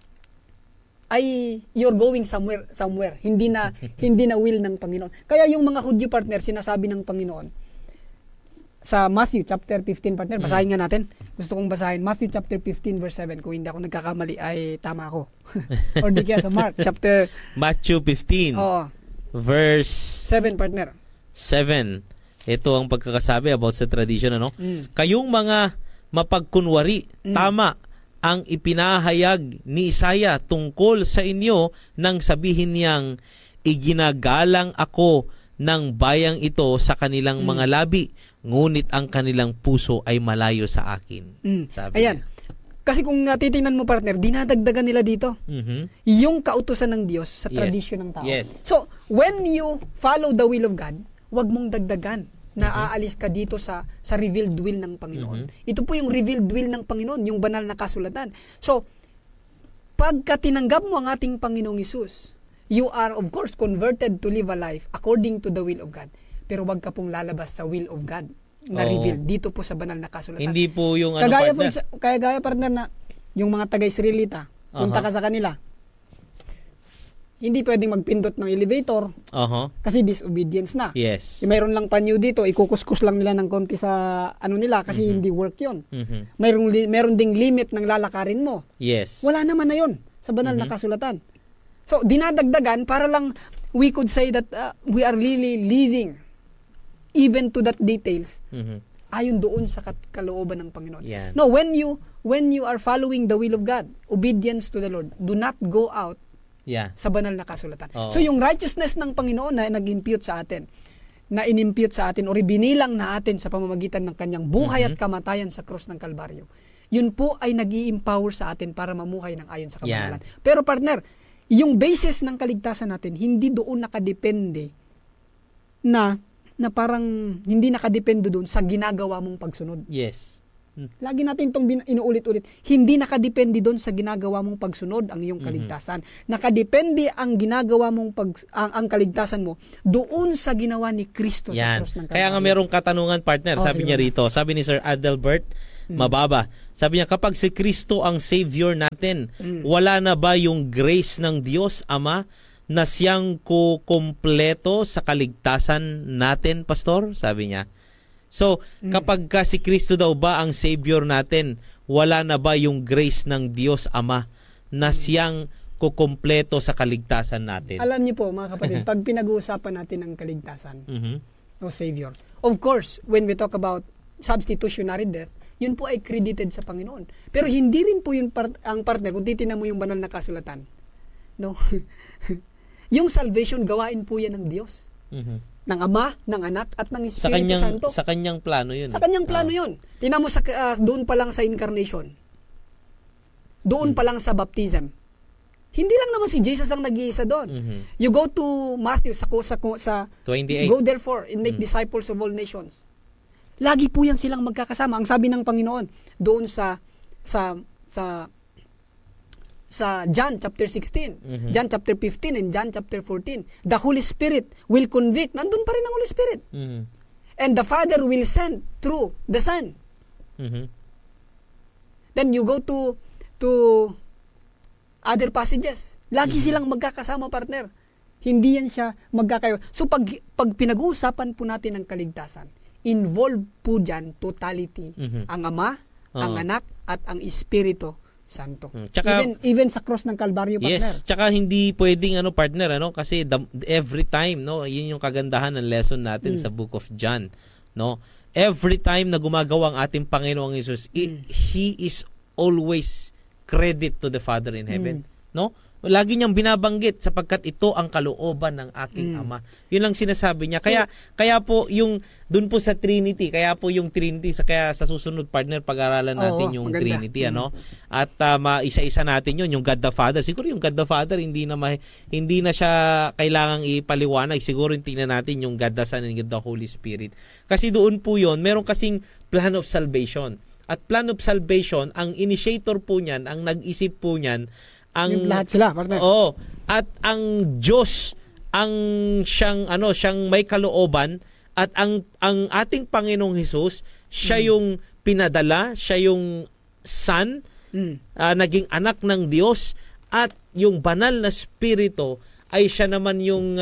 ay you're going somewhere. Hindi na will ng Panginoon. Kaya yung mga Hudyo, partner, sinasabi ng Panginoon sa Matthew chapter 15, partner, basahin nga natin. Gusto kong basahin Matthew chapter 15 verse 7. Kung hindi ako nagkakamali ay tama ako. Or di kaya sa Matthew 15 verse 7, partner. 7. Ito ang pagkakasabi about sa tradition, Kayong mga mapagkunwari, tama ang ipinahayag ni Isaiah tungkol sa inyo nang sabihin niyang, iginagalang ako ng bayang ito sa kanilang mga labi, ngunit ang kanilang puso ay malayo sa akin. Sabi Ayan. niya. Kasi kung titingnan mo, partner, dinadagdagan nila dito yung kautusan ng Diyos sa tradisyon ng tao. Yes. So, when you follow the will of God, wag mong dagdagan na aalis ka dito sa revealed will ng Panginoon. Ito po yung revealed will ng Panginoon, yung banal na kasulatan. So, pagka tinanggap mo ang ating Panginoong Hesus, you are of course converted to live a life according to the will of God. Pero wag ka pong lalabas sa will of God na revealed dito po sa banal na kasulatan. Hindi po yung Kagaya partner na yung mga taga-Israelita, punta ka sa kanila, hindi pwedeng magpindot ng elevator kasi disobedience na. Yes. Mayroon lang panyo dito, ikukuskus lang nila ng konti sa nila kasi hindi work yun. Mayroon ding limit ng lalakarin mo. Yes. Wala naman na yun sa banal na kasulatan. So, dinadagdagan para lang we could say that we are really living even to that details ayon doon sa kalooban ng Panginoon. Yeah. No, when you are following the will of God, obedience to the Lord, do not go out sa banal na kasulatan. So yung righteousness ng Panginoon na nag-impute sa atin, na inimpute sa atin o binilang na atin sa pamamagitan ng kanyang buhay at kamatayan sa krus ng Kalbaryo, yun po ay nag-i-empower sa atin para mamuhay ng ayon sa kabanalan. Pero partner, yung basis ng kaligtasan natin, hindi doon nakadepende na parang hindi nakadepende doon sa ginagawa mong pagsunod. Yes. Lagi natin itong inuulit-ulit. Hindi nakadepende doon sa ginagawa mong pagsunod ang iyong kaligtasan. Nakadepende ang ginagawa mong ang kaligtasan mo doon sa ginawa ni Kristo sa krus ng Kalbaryo. Kaya nga merong katanungan, partner, sabi niya rito. Sabi ni Sir Adelbert, mababa. Sabi niya, kapag si Kristo ang Savior natin, wala na ba yung grace ng Diyos Ama na siyang kukumpleto sa kaligtasan natin, Pastor? Sabi niya. So, kapag ka si Kristo daw ba ang Savior natin, wala na ba yung grace ng Diyos Ama na siyang kukumpleto sa kaligtasan natin? Alam niyo po, mga kapatid, pag pinag-uusapan natin ang kaligtasan, no Savior, of course, when we talk about substitutionary death, yun po ay credited sa Panginoon. Pero hindi rin po yun ang partner, kung titignan mo yung banal na kasulatan. No? Yung salvation, gawain po yan ng Diyos. Ng Ama, ng Anak, at ng Espiritu Santo. Sa kanyang plano yun. Sa kanyang plano yun. Tingnan mo, doon pa lang sa incarnation. Doon pa lang sa baptism. Hindi lang naman si Jesus ang nag-iisa doon. You go to Matthew, sa 28. Go therefore and make disciples of all nations. Lagi po yan silang magkakasama. Ang sabi ng Panginoon doon sa John chapter 16, John chapter 15, and John chapter 14. The Holy Spirit will convict. Nandun pa rin ang Holy Spirit. And the Father will send through the Son. Then you go to other passages. Lagi silang magkakasama, partner. Hindi yan siya magkakayo. So pag pinag-uusapan po natin ang kaligtasan, involved po dyan totality. Ang Ama, ang Anak, at ang Espiritu Santo. Tsaka, even sa cross ng Kalbaryo, partner. Yes, tsaka hindi pwedeng partner kasi every time, no, yun yung kagandahan ng lesson natin sa Book of John, no. Every time na gumagawa ang ating Panginoong Hesus, He is always credit to the Father in heaven, no? Lagi niyang binabanggit sapagkat ito ang kalooban ng aking Ama. Yun lang sinasabi niya. Kaya po yung doon po sa Trinity, kaya po yung Trinity kaya sa susunod, partner, pag-aralan natin yung maganda. Trinity, At isa-isa natin yung God the Father. Siguro yung God the Father hindi na siya kailangang ipaliwanag. Siguro tingnan natin yung God the Son and God the Holy Spirit. Kasi doon po yun, meron kasing plan of salvation. At plan of salvation, ang initiator po niyan, ang nag-isip po niyan, yung lahat sila, partner. Oo. At ang Diyos ang siyang may kalooban, at ang ating Panginoong Hesus, siya yung pinadala, siya yung Son, naging anak ng Diyos, at yung banal na Espiritu ay siya naman yung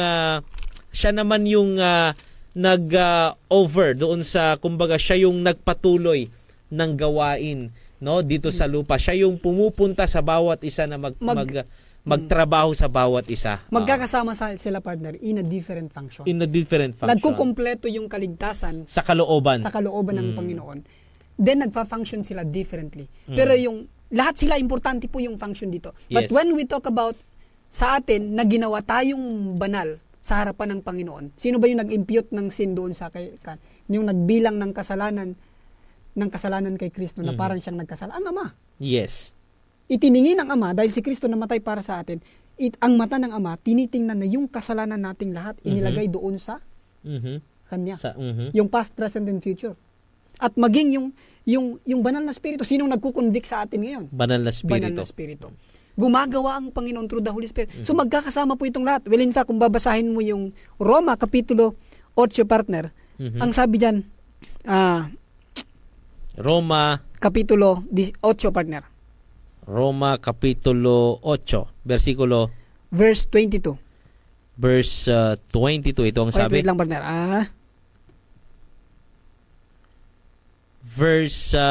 nag-over doon sa, kumbaga, siya yung nagpatuloy ng gawain, no, dito sa lupa. Siya yung pumupunta sa bawat isa na magtrabaho sa bawat isa. Magkakasama sila, partner, in a different function. Nagkukumpleto yung kaligtasan sa kalooban ng Panginoon. Then nagfa-function sila differently. Pero yung lahat sila, importante po yung function dito. But when we talk about sa atin na ginawa tayong banal sa harapan ng Panginoon, sino ba yung nag-impute ng sin doon sa yung nagbilang ng kasalanan kay Kristo na parang siyang nagkasala? Ang Ama. Yes. Itiningin ng Ama dahil si Kristo namatay para sa atin. Ang mata ng Ama tinitingnan na yung kasalanan nating lahat inilagay doon sa Kanya. Yung past, present, and future. At maging yung banal na Espiritu, sinong nagkukonvict sa atin ngayon? Banal na Espiritu. Gumagawa ang Panginoon through the Holy Spirit. So magkakasama po itong lahat. Well, in fact, kung babasahin mo yung Roma Kapitulo 8, partner, ang sabi dyan, Roma Kapitulo 8, partner. Roma Kapitulo 8, verse 22. Verse 22, ito ang sabi. Wait lang, partner. Verse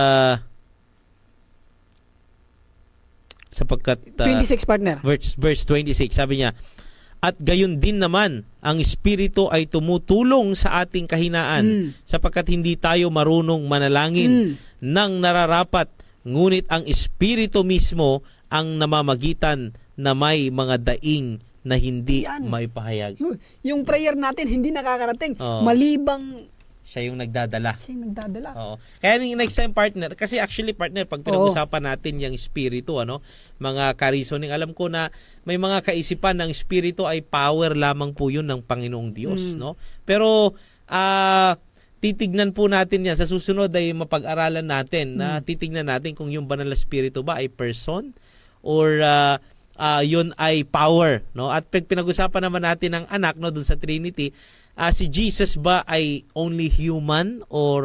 sapagkat 26, partner. Verse 26, sabi niya, at gayon din naman, ang Espiritu ay tumutulong sa ating kahinaan sapagkat hindi tayo marunong manalangin ng nararapat, ngunit ang Espiritu mismo ang namamagitan na may mga daing na hindi maipahayag. Yung prayer natin hindi nakakarating. Malibang siya yung nagdadala. Oo. Kaya next time, partner, kasi actually, partner, pag pinag-usapan natin yung Espiritu, mga ka-reasoning, alam ko na may mga kaisipan ng Espiritu ay power lamang po yun ng Panginoong Diyos, no? Pero titignan po natin yan. Sa susunod ay mapag-aralan natin na titignan natin kung yung banal na Espiritu ba ay person or yun ay power, no? At pag pinag-usapan naman natin ang anak, no, dun sa Trinity, si Jesus ba ay only human or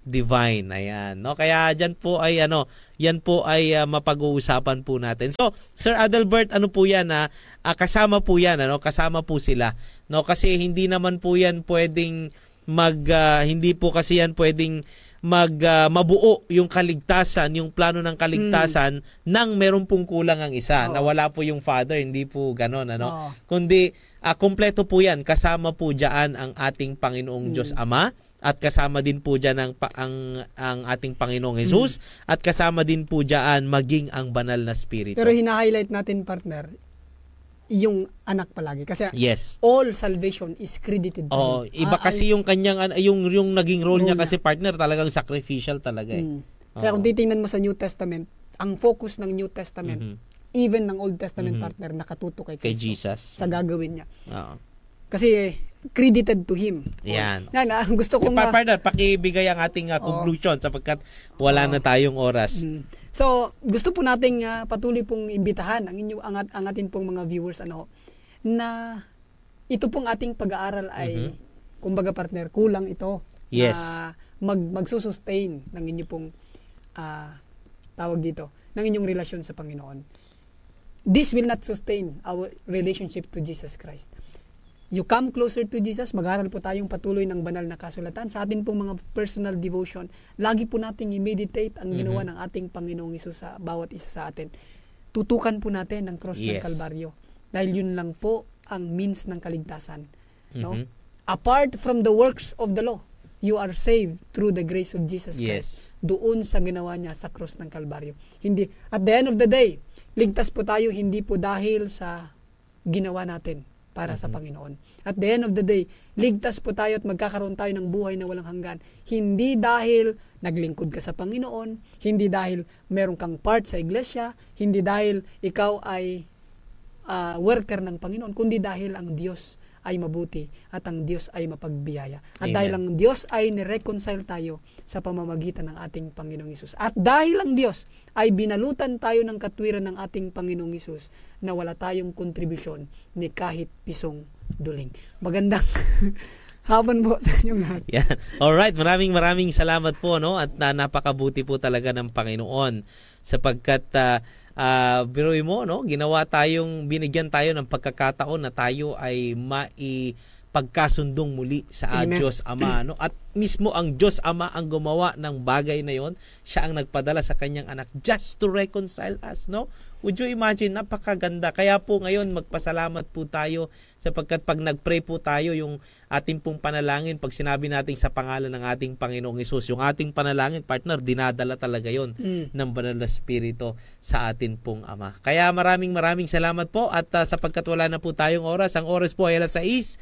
divine. Ayan, no? Kaya diyan po ay yan po ay mapag-uusapan po natin. So, Sir Adalbert, ano po 'yan kasama po 'yan, kasama po sila. No, kasi hindi naman po 'yan pwedeng hindi po kasi yan pwedeng mabuo yung kaligtasan, yung plano ng kaligtasan nang meron pong kulang ang isa, na wala po yung Father, hindi po ganon, kundi kumpleto po yan, kasama po diyan ang ating Panginoong Diyos Ama, at kasama din po diyan ang ating Panginoong Jesus, at kasama din po diyan maging ang banal na Espiritu. Pero hina-highlight natin, partner, yung anak palagi kasi yes, all salvation is credited to him. Iba kasi yung kanyang yung naging role niya kasi, partner, talagang sacrificial talaga Kaya kung titingnan mo sa New Testament, ang focus ng New Testament, even ng Old Testament, partner, nakatuto kay Jesus sa gagawin niya. Kasi credited to him. Yan. Gusto kong partner, pakibigay ang ating conclusion sapagkat wala na tayong oras. So, gusto po nating patuloy pong imbitahan ang ating pong mga viewers na ito pong ating pag-aaral ay kumbaga, partner, kulang ito. Yes. Na magsusustain ng inyo pong tawag dito, ng inyong relasyon sa Panginoon. This will not sustain our relationship to Jesus Christ. You come closer to Jesus, mag-aaral po tayong patuloy ng banal na kasulatan. Sa atin pong mga personal devotion, lagi po nating i-meditate ang ginawa ng ating Panginoong Hesus sa bawat isa sa atin. Tutukan po natin ang cross ng Kalbaryo. Dahil yun lang po ang means ng kaligtasan. No? Apart from the works of the law, you are saved through the grace of Jesus Christ. Doon sa ginawa niya sa cross ng Kalbaryo. Hindi, at the end of the day, ligtas po tayo hindi po dahil sa ginawa natin para sa Panginoon. At the end of the day, ligtas po tayo at magkakaroon tayo ng buhay na walang hanggan. Hindi dahil naglingkod ka sa Panginoon, hindi dahil meron kang part sa iglesia, hindi dahil ikaw ay worker ng Panginoon, kundi dahil ang Diyos ay mabuti at ang Diyos ay mapagbiyaya. At dahil ang Diyos ay nireconcile tayo sa pamamagitan ng ating Panginoong Hesus. At dahil ang Diyos ay binalutan tayo ng katwiran ng ating Panginoong Hesus na wala tayong kontribusyon ni kahit pisong duling. Magandang hapon po sa inyong lahat. Yan. Alright, maraming salamat po, at napakabuti po talaga ng Panginoon sapagkat biruin mo, binigyan tayo ng pagkakataon na tayo ay maipagkasundong muli sa Diyos Ama, at mismo ang Diyos Ama ang gumawa ng bagay na yon. Siya ang nagpadala sa kanyang anak just to reconcile us, Would you imagine, napakaganda. Kaya po ngayon magpasalamat po tayo sapagkat pag nagpray po tayo, yung ating pong panalangin, pag sinabi natin sa pangalan ng ating Panginoong Hesus, yung ating panalangin, partner, dinadala talaga yon ng banal na Espiritu sa atin pong Ama. Kaya maraming salamat po, at sapagkat wala na po tayong oras, ang oras po ay alas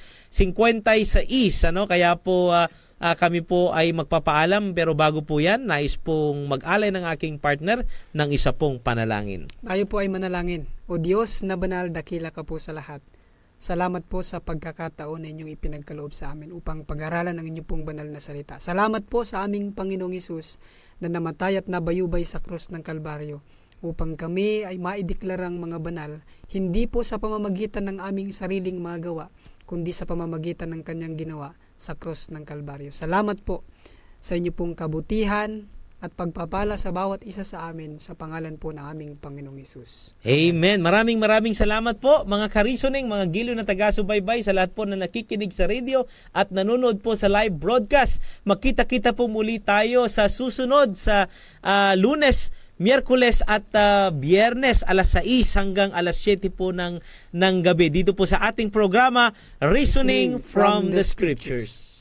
6:56, kaya po kami po ay magpapaalam, pero bago po yan, nais pong mag-alay ng aking partner ng isa pong panalangin. Tayo po ay manalangin. O Diyos na banal, dakila ka po sa lahat. Salamat po sa pagkakataon na inyong ipinagkaloob sa amin upang pag-aralan ang inyong pong banal na salita. Salamat po sa aming Panginoong Hesus na namatay at nabayubay sa krus ng Kalbaryo upang kami ay maideklarang mga banal, hindi po sa pamamagitan ng aming sariling mga gawa, kundi sa pamamagitan ng kanyang ginawa sa krus ng Kalbaryo. Salamat po sa inyo pong kabutihan at pagpapala sa bawat isa sa amin sa pangalan po ng aming Panginoong Hesus. Amen. Maraming salamat po, mga ka-reasoning, mga giliw na taga-subaybay, sa lahat po na nakikinig sa radio at nanonood po sa live broadcast. Magkita-kita po muli tayo sa susunod sa Lunes, Miyerkules at Biyernes, alas 6 hanggang alas 7 po ng gabi. Dito po sa ating programa, Reasoning from the Scriptures.